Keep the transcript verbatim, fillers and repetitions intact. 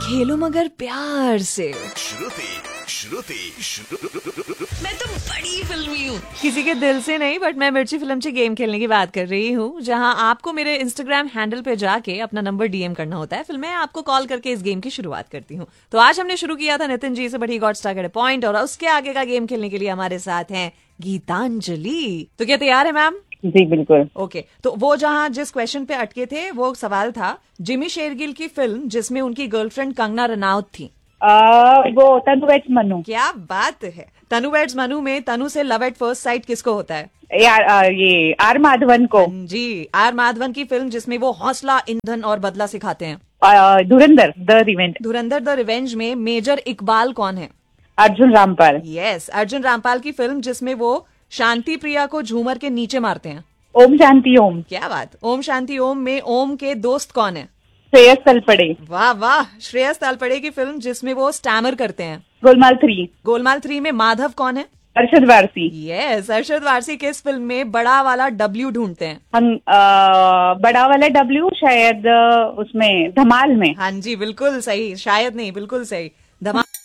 खेलो मगर प्यार से। श्रुति श्रुति मैं तो बड़ी फिल्मी हूँ, किसी के दिल से नहीं, बट मैं मिर्ची फिल्म से गेम खेलने की बात कर रही हूँ, जहाँ आपको मेरे इंस्टाग्राम हैंडल पे जाके अपना नंबर डीएम करना होता है। फिर मैं आपको कॉल करके इस गेम की शुरुआत करती हूँ। तो आज हमने शुरू किया था नितिन जी से, but he got stuck at a point, और उसके आगे का गेम खेलने के लिए हमारे साथ हैं गीतांजलि। तो क्या तैयार है मैम? जी बिल्कुल। ओके okay, तो वो जहां जिस क्वेश्चन पे अटके थे वो सवाल था जिमी शेरगिल की फिल्म जिसमें उनकी गर्लफ्रेंड कंगना रनौत थी। आ, वो तनु वेड्स मनु। क्या बात है। तनु वेड्स मनु में तनु से लव एट फर्स्ट साइट किसको होता है? यार आ, ये आर माधवन को। जी, आर माधवन की फिल्म जिसमें वो हौसला, ईंधन और बदला सिखाते हैं। आ, धुरंधर the revenge. Dhurandhar the revenge में मेजर इकबाल कौन है? अर्जुन रामपाल। यस, अर्जुन रामपाल की फिल्म जिसमें वो शांति प्रिया को झूमर के नीचे मारते हैं। ओम शांति ओम। क्या बात। ओम शांति ओम में ओम के दोस्त कौन है? श्रेयस तलपड़े। वाह वाह, श्रेयस तलपड़े की फिल्म जिसमें वो स्टैमर करते हैं। गोलमाल थ्री। गोलमाल थ्री में माधव कौन है? अरशद वारसी। यस, अरशद वारसी किस फिल्म में बड़ा वाला डब्ल्यू ढूंढते हैं? हम आ, बड़ा वाला डब्ल्यू शायद उसमें धमाल में। हाँ जी, बिल्कुल सही, शायद नहीं, बिल्कुल सही, धमाल।